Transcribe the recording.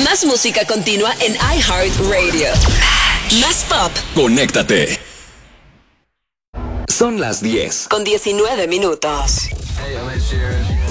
Más música continua en iHeartRadio. Más pop. Conéctate. Son las 10. Con 19 minutos. Hey, I'm Ed Sheeran.